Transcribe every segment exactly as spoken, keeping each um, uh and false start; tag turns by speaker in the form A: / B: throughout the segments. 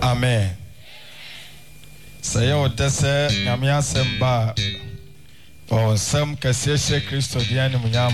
A: Amen. Say o dese nyame asem ba o sam kase Kristo dia ni munyam.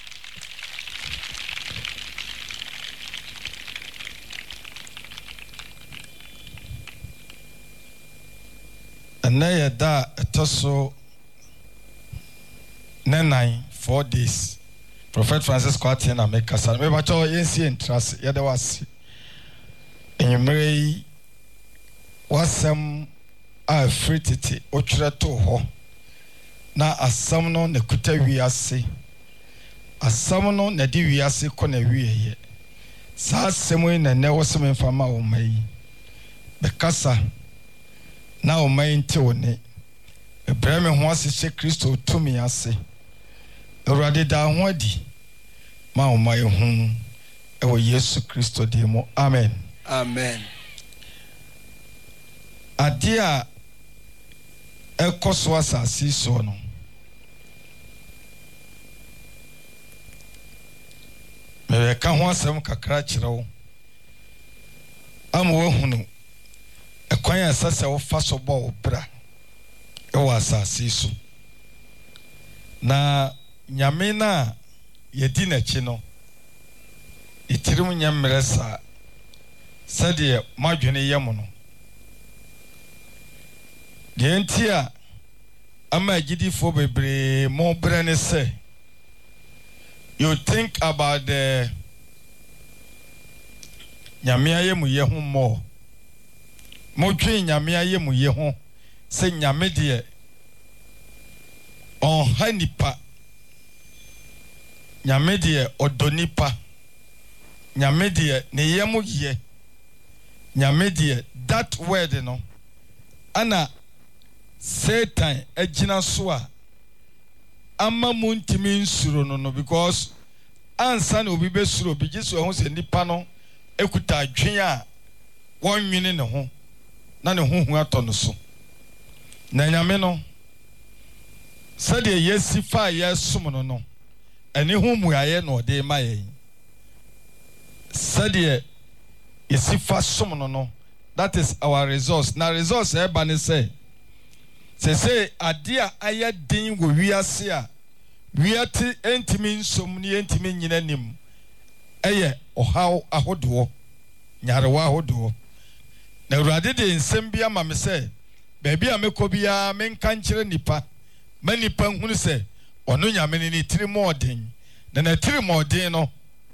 A: Anaya da etoso nenai four days. Prophet Francis Kwati na make kasa. Me ba cho yensi entrance ye de wasi. Enyumrei wasam a frititi otwere to ho na asam no ne kuta wiase asam no ne di wiase ko na wieye sa asem na ne wosem fama o mai be kasa na o mai nte one ebreme ho asese Kristo tumi ase Awurade da ho adi ma o mai hu e wo Yesu Kristo di mo. Amen.
B: Amen.
A: Adia ekoso asasi so no me ka ho asem kakra kirewo am wo hunu ekwan asase wo fa so bo bra e wo asasi so na nyame na yedi na chi no itirim nyamre sa sade madwene yem no Dientia ama gidi for bebre mo brane say you think about the nyame ayemu ye ho mo mo twen nyame ayemu ye ho se nyame de on hanipa nyame de odonipa nyame de ne yemu ye nyame de that word no ana Satan ejina so a ama muntimi nsuro no no because ansa na obi besuro bi giso ho se nipa no ekuta adwen a wonwene ne ho na ne ho hu ato no so na nyame no sade yesi fa yesom no no ene ho muaye no de maye sade yesi fa som no no that is our resource na resource e ba ne say se se adia aya din go wiase a wiate entimi nsom ni entimi nyina nim eye ohaw ahodo nyarewa ahodo na Awurade de nsem bia ma me se baabi a mekobia menka nkire nipa manipa hunu se ono nyame ni tiri modin na na tiri modin no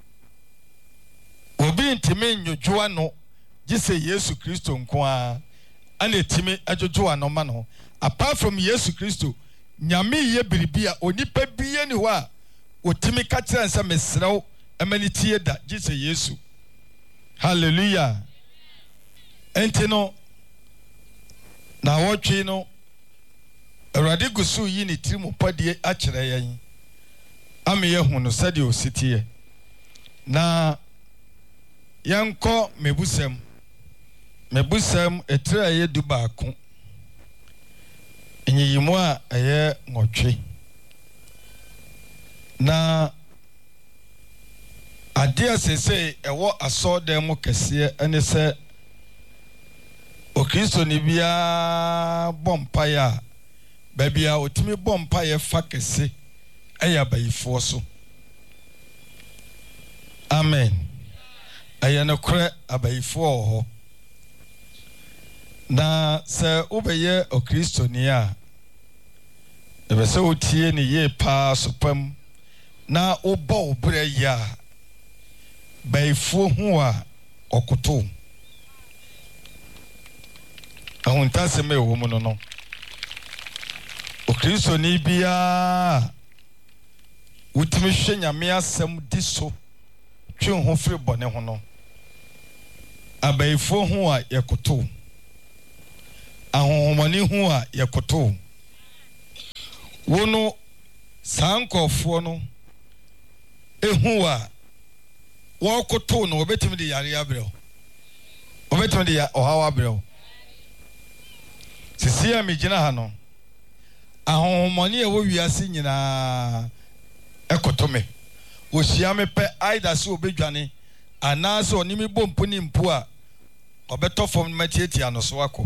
A: obi ntimi nyodwoa no gise Yesu Kristo nko a ana timi adwodwoa no ma no. Apart from Yesu Kristo, nyame ye biribia onipa biye ni ho a otimi ka kire nsa mesrew amanitie da Jesus Yesu. Hallelujah. Enti no na wotwe no Awurade gusu yi ni tiri mu pade a kire yan. Ame ye hu no sade ositie. Na yanko mebusem. Mebusem etra ye du baako. Enyiyimu a eye ngotwe na adia sese ewo asodem mu kese ene se o Kristo ni bia bompa ya babia otimi bompa ye fa kese aya bayifo so. Amen. Aya no kre abayifo ho na se ubeye o Kristo ni a ebe se otie ni ye pa sopam na obo obre ya bayifo hu a okoto ahunta se me wo mu no no o Kristo ni bia utimi hwe nyame asem diso twe ho firi bone ho no abayifo hu a yekoto ahomoni hu a yekoto wono sankofo no ehu a wokoto no obetimi de yare abrel obetimi de ohawa abrel sisi a migina ha no ahomoni e wo wiase nyina ekoto me ohia me pe aida se obedwane anaase onimi bompo ni mpo a obeto fom matietia no so akọ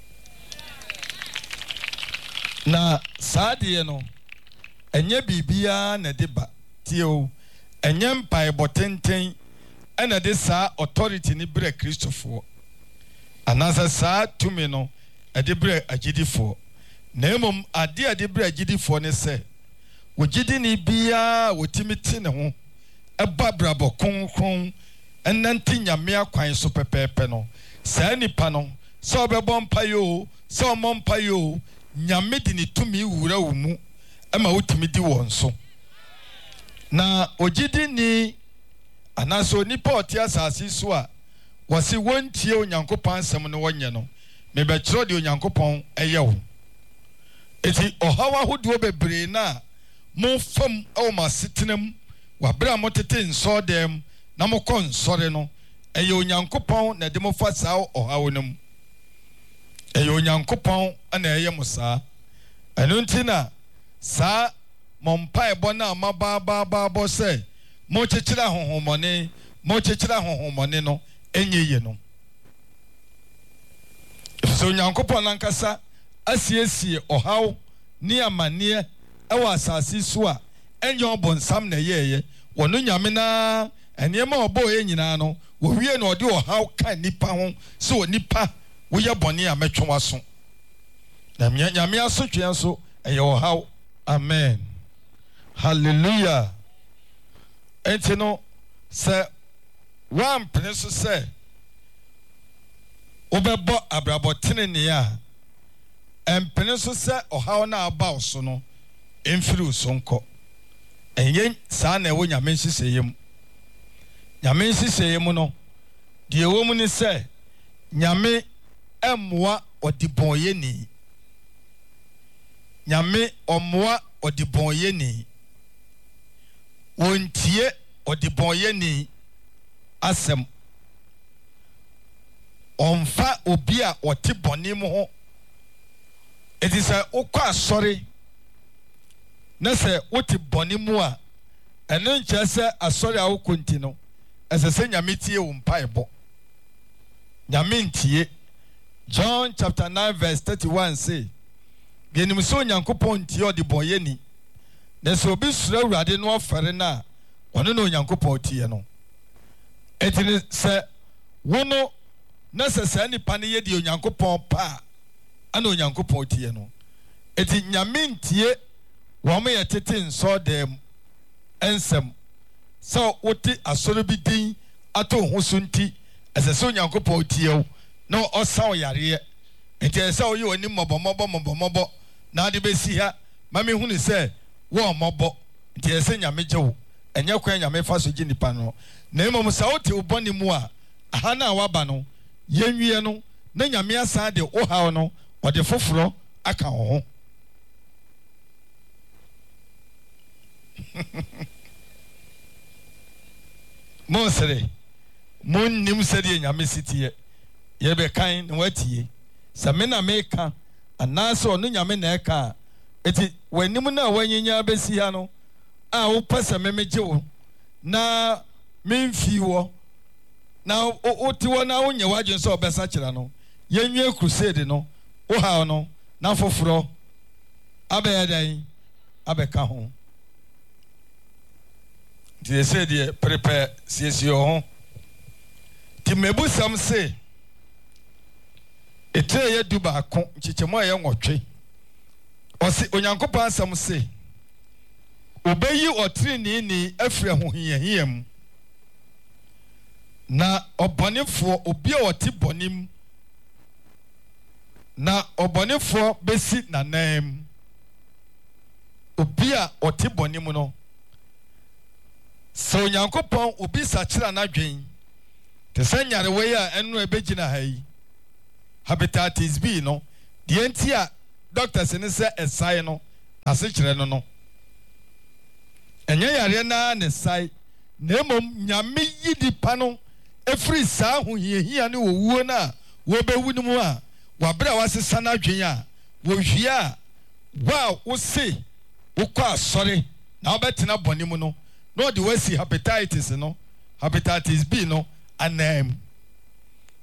A: na saade no enye bibia na de ba tio enye mpai botenten ena de sa authority ni bre Christopher anasa sa tumi no ade bre agidifo na emom ade ade bre agidifo ne se wogidi ni bia wotimiti ne ho eba brabo konkon enanti nyame akwan so pepepe no sa nipa no so obebo mpayo so omompayo nyame di ni tumi wura wo mu ema wotimi di won so na ogidi ni anaso nipa oti asase so a wose wontie onyankopon asem no wonye no me be kiro de onyankopon eye wo eti ohawa hodo bebre na mo fam o masetenam wa bra motete nso dem na mo kon sore no eye onyankopon na de mo fa saa ohawo nam eye onyankopon ana eye mo saa enu ntina saa mompa ebo na maba ba ba bo se mo chechira honhomone mo chechira honhomone no enye ye no so onyankopon nankasa asiesie ohaw ni amane ewa asase so a enye obonsam na yeye wono nyame na enema obo ye nyina no wo wie na ode ohaw kan nipa ho so nipa wo ye bone a metwa so na nyame asotwe so eye ohaw amen hallelujah entino se one prince se obebo abrabotene ne a empene so se ohaw na aba so no emfiri so nko enye saa na ewo nyame nsiseyem nyame nsiseyem no de ewo mu ni se nyame emmoa odibonye ni nyame ommoa odibonye ni wontie odibonye ni asem onfa obi a oti bonim ho eti se ukwa asori na se woti bonimu a eno nche se asori a ukonti no ese se nyame tie wo mpaebo nyame ntie John chapter nine verse thirty-one say genim so nyankopon tie odibonye ni na se obi sura urade no ofere na ono no nyankopon tie no eti se wono na se se nipa ne ye di onyankopon pa ana onyankopon tie no eti nyame ntie wo me yetete nso dem ensem so woti asoro bi din ato ho so nti ese se onyankopon tie wo na osa oyare enti ese oyi oni mobomobo mobomobo na ade besi ha mame hu ni se wo mobo enti ese nyame gye wo enye kwan nyame fa so gye nipa no na emom sa wote uboni mu a aha na waba no yenwie no na nyame asa de ohaw no ode foforo aka ho Monsere mon nim sede nyame sitie ye be kan na watie same na meka anase ono nyame na eka eti wanim na wanyenya besi ha no a wo pese memegye wo na memfi wo na o ti wo na wonye waje so obesa kira no yenwie crusade no wo ha no na foforo abeyadan abeka ho they said ye prepare siesi ho ti mebu sam se etre ye duba ko chichemo ye nwotwe osi onyankopon asam se obeyi otri ni ni afri ho hiahiam na obonefo obi a oti bonim na obonefo besi nanem obi a oti bonim no so onyankopon obi sakira na dwen te sanyare we a enu ebegina ha yi hepatitis B no de enti a doctors ne se esai no ase kire no no enye yare na ne sai na emom nyame yidi pa no efri saa ho hiehia ne owuo na wo bewu ni mu a wabra wasesa na dwen a wo hwia wow wo se wo kwa sori na obetena bonimu no no the way see hepatitis no hepatitis B no anem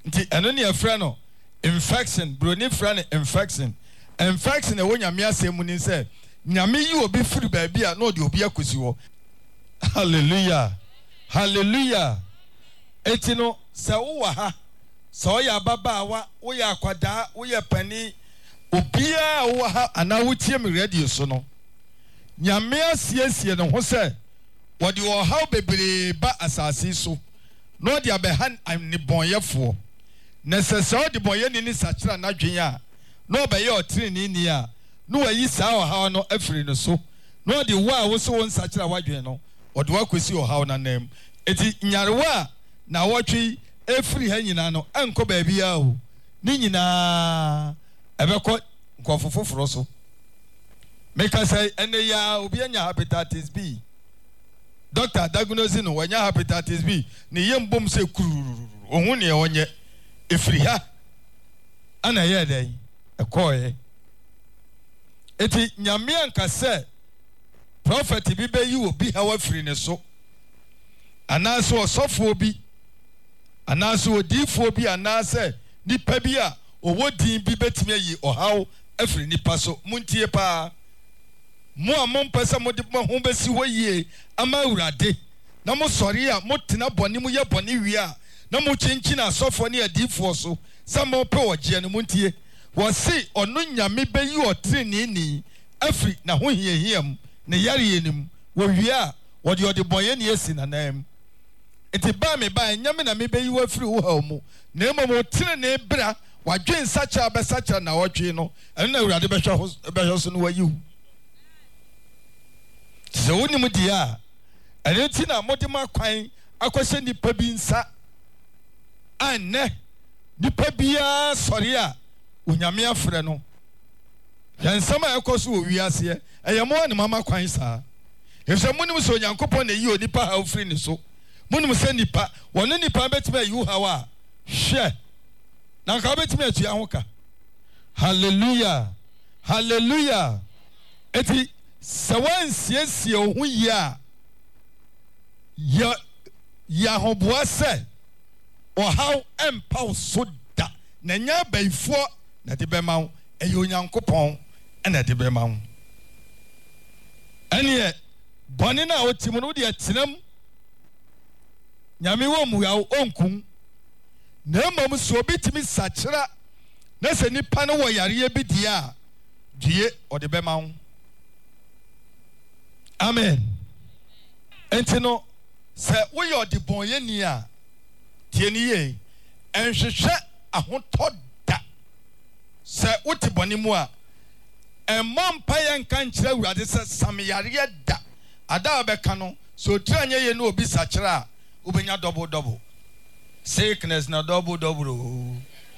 A: nti eno ne afra no infection broni fra ne infection infection e wo nyame asemu ni se nyame yi obi firi ba bia na odi obi akosi wo. Hallelujah, hallelujah. Etino se wo wa ha se o ya baba wa wo ya akwada wo ya pani obia wo ha ana wo tie me radio so no nyame asiesie ne ho se wodi wo ha bebre ba asase so no dia be han ni bonyefo na se se odi bonye ni ni sachira na dwen a no be ye otiri ni ni a no wayi sa o ha no afiri no so no di wa wo so won sachira wadwen no odi wa kwesi o ha na nam eti nyarewa na wotwi efiri ha nyina no enko ba bia o ni nyina ebekọ nkofofoforo so make say ene ya obi anya hepatitis B doctor diagnose no wanya hepatitis B ni yembom se kururu ohun ne wonye efiri ha ana ye den ekoye eti nyame anka se prophet bi be yi obi ha wa firi ne so anaso osofo bi anaso odifo bi anase nipa bi a owo din bi betimi ayi ohaw afiri nipa so muntie pa mo amon pesa mo de mo ho besi ho yie ama urade na mo sori a mo tena boni mo ye boni wi a na mo chinchi na asofo ne adifo so samo pe oje no muntie wo si ono nyame be yi otri ni ni afiri na ho hie hiam ne yare yenim wo wi a wo de ode boye ne esi na nam enti ba me ba nyame na me be yi wo afiri wo ha mu na emo mo tire ne bra wadwen sacha be sacha na wotwe no eno na urade be hwa be so no wayi so woni mu dia ene ti na mode makwan akwose nipa bi nsa anne nipa bia sori a onyame afre no yansama ekoso wo wiase eyemo ne mama kwan saa efse munim so nyankopon na yi onipa ha ofri ni so munim se nipa wono nipa betime yi ha wa hwe na ka betime atu ahoka. Hallelujah, hallelujah. Eti sawan siesie ohun yi a ya ya hoboa se ohaw empa so da na nya baifo na de bema wo eyo nyankopon na de bema wo ene boni na otimo no de atinam nyame wo mu ya onkun na emom so obitimi sachira na se nipa no wo yare bi dia die ode bema wo. Amen. Entino se wo yo de bonye ni a tie ni ye enhwehwe ahoto da se wote boni mu a emmam pa ye nka nkyere awurade se samyare da ada obeka no so tranye ye no obi sachira ubenya double double sickness na double double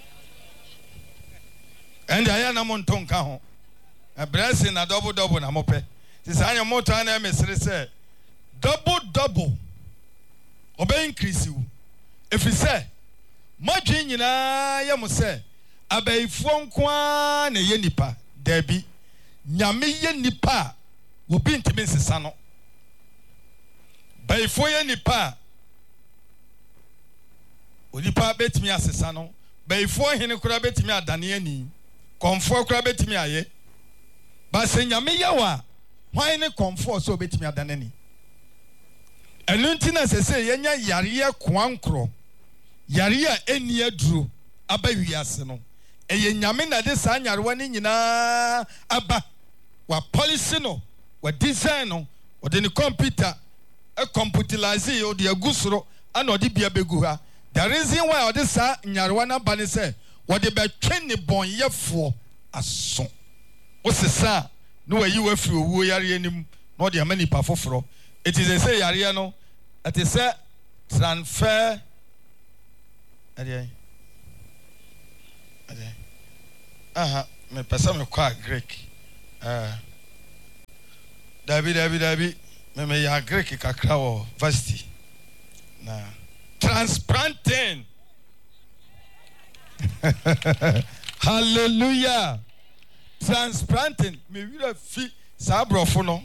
A: and aya na mo ntonka ho a blessing na double double na mope tisanya moto na mesere se double double obey increase you if you say madwe nyina ye mo se abaifo nkoa na ye nipa dabi nyame ye nipa obi ntimi nsesa no baifo ye nipa onipa betimi asesa no baifo hene kura betimi adane ani komfo kura betimi aye ba se nyame ye wa hwan ne komfo so betimi adane ani enunti na sese yenya yare ye kwankro yare a eni aduro aba wiase no eye nyame na de sa nyarewa ni nyina aba wa policy no wa design no o de ni computer e computerize o de agusoro ana o de bia begu ha. The reason why o de sa nyarewa na ba ne se o de be twen ne bonyefo aso o sesa no wa yi wa firi owo yare anim no de amani pa foforo. It is a say yare no it is a transfer ade ade aha me pesa me kwa Greek ah David David David me me ya Greek kakra wo varsity na transplanting. Hallelujah. Transplanting me wi fi sa brofo no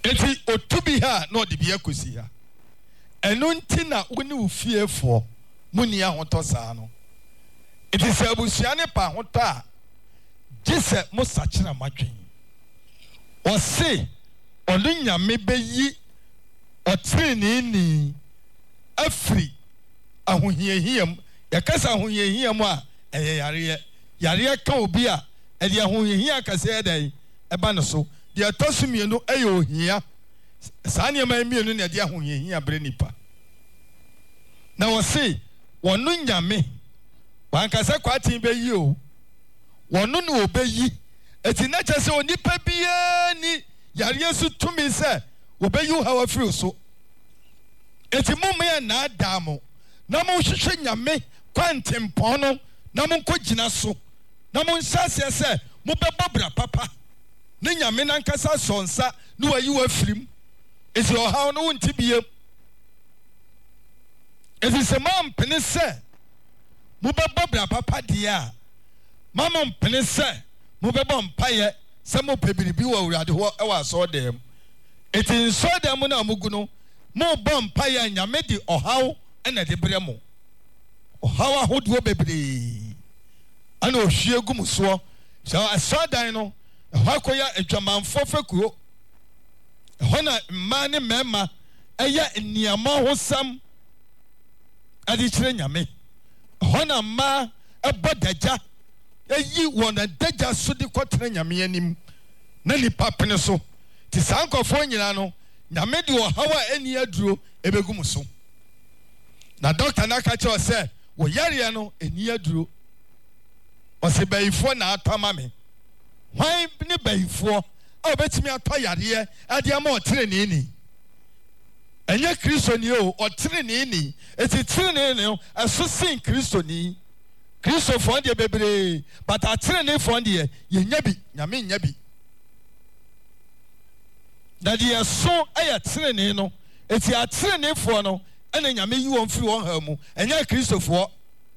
A: enti otubi ha na odi bia kosi ha eno nti na woni ufiefo muni ahoto saa no it is abusua ne pa ahoto a gise mo sachira madwen o se onu nyame beyi otreni ni afri ahohiahiam yakasa ahohiahiam a eye yare yare ka obi a e de ahohiahia kase edai eba no so de atosumienu eye ohia saa ne ma mienu ne de ahohiahia bre nipa na wo se wonu nyame wankasa kwatin beyi o wonu no obeyi eti na chese onipa bia ni yare su tumi se obeyi hawa firi so eti mumme na adamo na mo hwehwe nyame kwantempon no na mo nkogina so na mo nsase se mo bebobra papa ne nyame nankasa sonsa ne wayi wa firim eti ohaw no wonti biem eti se mam pene se mo bebobra papa dia mama mpene se mo bebo mpaye se mo pebiribi wa urade ho e wa so dem eti nso dem na mugu no mo bom mpaye nyame di ohaw ena de bremo ohaw ahodo bebre ana ohwie gum so so asodan no hakoya adwamanfo fekuo hona mma ne mema eya niama hosam adi kire nyame hona ma ebodaja eyi wona daja so di kotre nyame anim na nipa pene so ti sankofo nyina no nyame di ohawa eni aduro ebegum so na doctor na ka che o se wo yare no eni aduro o se bayifo na atama me hwan ni bayifo a obetimi atọ yare ade ama otreni ni enye kristo ni o otreni ni eti treni ni aso sin kristo ni kristo fo de bebre but atreni fo de ye nya bi nyame nya bi da de so aya treni no eti atreni fo no ene nyame yi won firi won ha mu enye kristo fo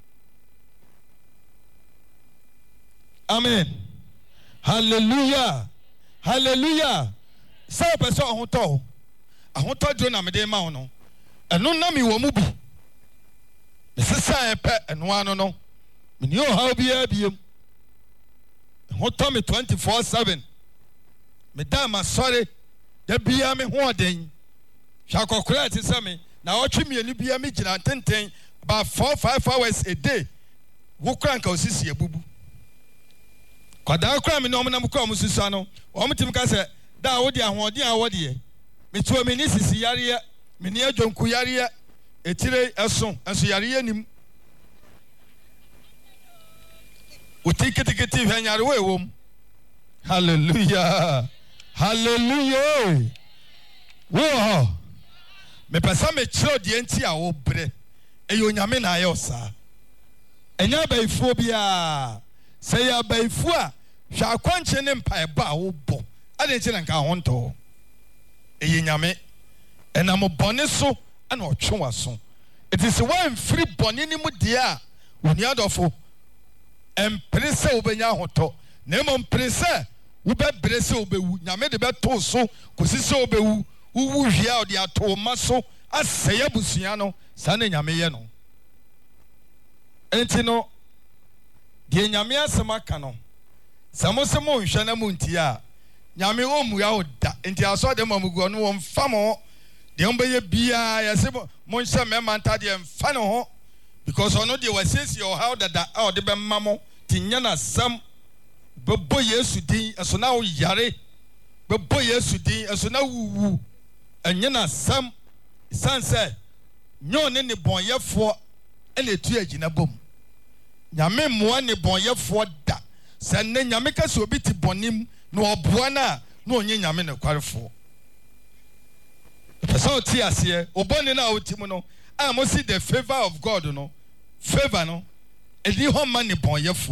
A: amen hallelujah hallelujah say person ahoto ahoto jo na me de ma wo no eno na mi wo mu bi me sesa e pe eno ano no me ni o ha bia biem ahoto me twenty-four seven me da ma sorry da bia me ho oden hwa kokora ti se me na o twi me ni bia me gina tenten about four five hours a day wo kran ka osisi ebubu kwada kra me no nam kwa musisa no o mtim ka se da wo di ahoden a wo de me tuo me ni sisi yare me ni adwonku yare etire eso enso yare anim utikiti hwanyare we wom hallelujah hallelujah wo me pesa me chiro de enti a wo bre eyo nyame na aye osa enya baifo bia say ya baifu a hwa kwanche ne mpa ba wo bo ade nche nka honto eye nyame ena mo bone so ana otwe waso it is one free bone ni mu de a oni adofo emprese obenya hoto na mo emprese wo be brese obewu nyame de be to so kosise obewu wu hia ode ato maso aseye busua no sa na nyame ye no enti no de nyame asema ka no samosemo nhwe na munti a nyame omu ya oda enti aso de mamugo no won famo de on beye bia ya se mo nse mema nta de mfa no ho because ono de wasesi o how dada a ode be mamo tinya na sam bebo yesu din eso na o yare bebo yesu din eso na wuwu enye na sam sanse nyo ne ne bonyefo ene etu agina bom nyame moa ne bonyefo da sanne nyame ka so obi ti bonim no oboa na no onye nyame ne kwarefo pesa oti ase obone na otim no I must see the favor of God no favor no edi ho ma ne bonyefo